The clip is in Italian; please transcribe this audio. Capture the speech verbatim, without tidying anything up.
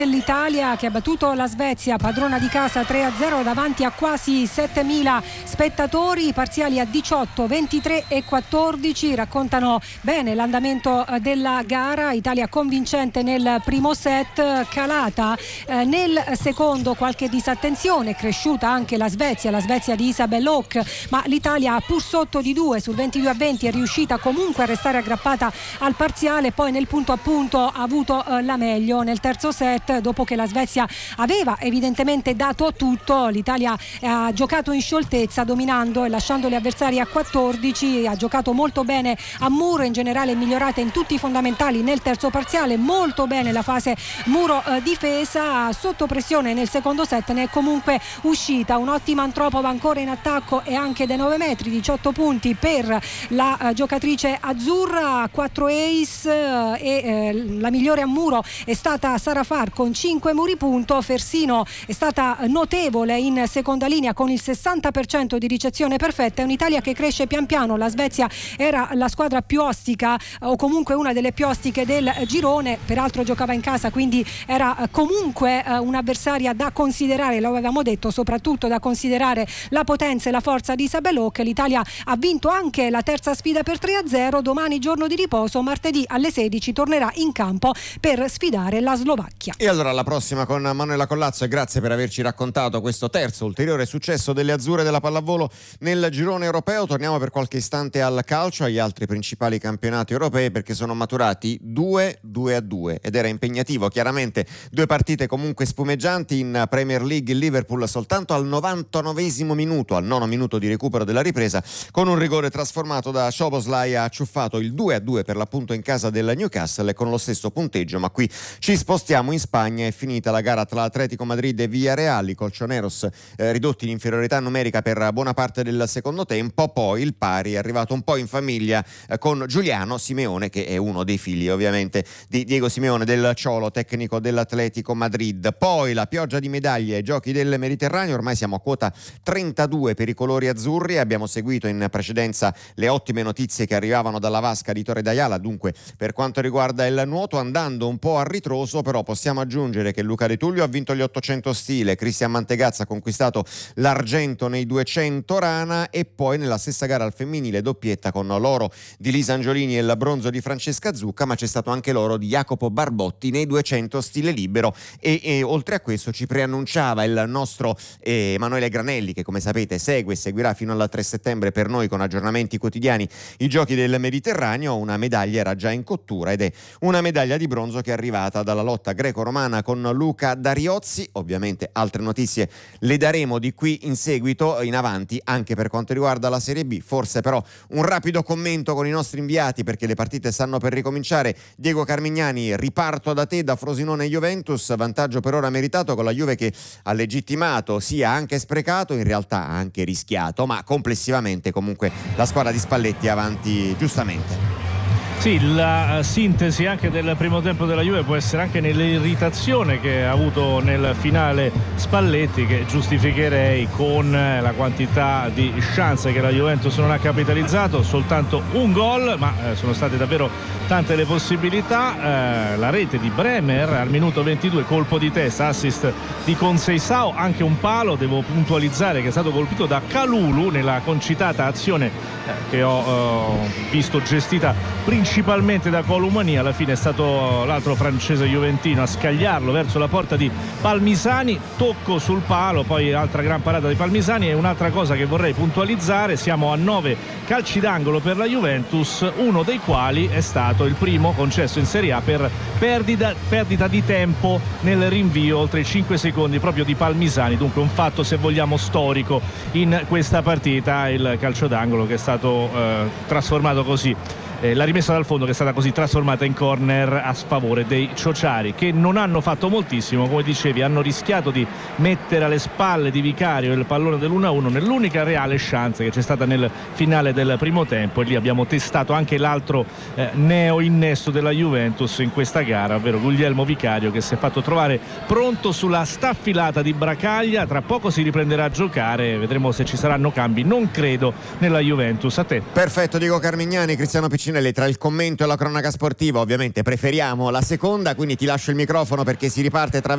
L'Italia che ha battuto la Svezia, padrona di casa tre a zero davanti a quasi settemila spettatori, parziali a diciotto, ventitré e quattordici, raccontano bene l'andamento della gara. Italia convincente nel primo set, calata eh, nel secondo qualche disattenzione, cresciuta anche la Svezia, la Svezia di Isabelle Hauk, ma l'Italia pur sotto di due sul ventidue a venti è riuscita comunque a restare aggrappata al parziale, poi nel punto a punto ha avuto eh, la meglio nel terzo set. Dopo che la Svezia aveva evidentemente dato tutto, l'Italia ha giocato in scioltezza, dominando e lasciando gli avversari a quattordici. Ha giocato molto bene a muro, in generale migliorata in tutti i fondamentali nel terzo parziale, molto bene la fase muro eh, difesa. Sotto pressione nel secondo set ne è comunque uscita un'ottima Antropova ancora in attacco e anche dai nove metri, diciotto punti per la eh, giocatrice azzurra, quattro ace eh, e eh, la migliore a muro è stata Sara Farr con cinque muri punto. Fersino è stata notevole in seconda linea con il sessanta per cento di ricezione perfetta. È un'Italia che cresce pian piano. La Svezia era la squadra più ostica, o comunque una delle più ostiche del girone, peraltro giocava in casa, quindi era comunque un'avversaria da considerare, lo avevamo detto, soprattutto da considerare la potenza e la forza di Isabelle Hauk. L'Italia ha vinto anche la terza sfida per tre a zero. Domani giorno di riposo, martedì alle sedici tornerà in campo per sfidare la Slovacchia. E allora alla prossima con Manuela Collazzo, e grazie per averci raccontato questo terzo ulteriore successo delle azzurre della pallavolo nel girone europeo. Torniamo per qualche istante al calcio, agli altri principali campionati europei, perché sono maturati due a due ed era impegnativo, chiaramente due partite comunque spumeggianti. In Premier League il Liverpool soltanto al novantanovesimo minuto, al nono minuto di recupero della ripresa, con un rigore trasformato da Szoboszlai, ha acciuffato il due a due per l'appunto in casa del Newcastle e con lo stesso punteggio. Ma qui ci spostiamo in Spagna. È finita la gara tra Atletico Madrid e Villarreal, i colchoneros eh, ridotti in inferiorità numerica per buona parte del secondo tempo. Poi il pari è arrivato un po' in famiglia eh, con Giuliano Simeone, che è uno dei figli ovviamente di Diego Simeone, del Cholo, tecnico dell'Atletico Madrid. Poi la pioggia di medaglie ai Giochi del Mediterraneo, ormai siamo a quota trentadue per i colori azzurri. Abbiamo seguito in precedenza le ottime notizie che arrivavano dalla vasca di Torre d'Aiala, dunque per quanto riguarda il nuoto, andando un po' a ritroso, però possiamo aggiungere che Luca De Tullio ha vinto gli ottocento stile, Cristian Mantegazza ha conquistato l'argento nei duecento rana, e poi nella stessa gara al femminile doppietta con l'oro di Lisa Angiolini e il bronzo di Francesca Zucca, ma c'è stato anche l'oro di Jacopo Barbotti nei duecento stile libero. E, e oltre a questo ci preannunciava il nostro eh, Emanuele Granelli, che come sapete segue e seguirà fino al tre settembre per noi con aggiornamenti quotidiani i Giochi del Mediterraneo. Una medaglia era già in cottura ed è una medaglia di bronzo che è arrivata dalla lotta greco-romana con Luca Dariozzi. Ovviamente altre notizie le daremo di qui in seguito, in avanti, anche per quanto riguarda la Serie B. Forse però un rapido commento con i nostri inviati, perché le partite stanno per ricominciare. Diego Carmignani, riparto da te, da Frosinone Juventus, vantaggio per ora meritato con la Juve che ha legittimato, sia anche sprecato, in realtà anche rischiato, ma complessivamente comunque la squadra di Spalletti è avanti giustamente. Sì, la sintesi anche del primo tempo della Juve può essere anche nell'irritazione che ha avuto nel finale Spalletti, che giustificherei con la quantità di chance che la Juventus non ha capitalizzato. Soltanto un gol, ma sono state davvero tante le possibilità. Eh, la rete di Bremer al minuto ventidue, colpo di testa, assist di Conceição, anche un palo, devo puntualizzare che è stato colpito da Kalulu nella concitata azione eh, che ho eh, visto gestita principalmente principalmente da Colomani. Alla fine è stato l'altro francese juventino a scagliarlo verso la porta di Palmisani, tocco sul palo, poi altra gran parata di Palmisani. E un'altra cosa che vorrei puntualizzare: siamo a nove calci d'angolo per la Juventus, uno dei quali è stato il primo concesso in Serie A per perdita, perdita di tempo nel rinvio, oltre i cinque secondi proprio di Palmisani. Dunque un fatto, se vogliamo, storico in questa partita, il calcio d'angolo che è stato eh, trasformato così. Eh, la rimessa dal fondo che è stata così trasformata in corner a sfavore dei ciociari, che non hanno fatto moltissimo, come dicevi, hanno rischiato di mettere alle spalle di Vicario il pallone dell'uno a uno nell'unica reale chance che c'è stata nel finale del primo tempo, e lì abbiamo testato anche l'altro eh, neo innesto della Juventus in questa gara, ovvero Guglielmo Vicario, che si è fatto trovare pronto sulla staffilata di Bracaglia. Tra poco si riprenderà a giocare, vedremo se ci saranno cambi, non credo, nella Juventus. A te. Perfetto, Diego Carmignani. Cristiano Piccini, tra il commento e la cronaca sportiva ovviamente preferiamo la seconda, quindi ti lascio il microfono perché si riparte tra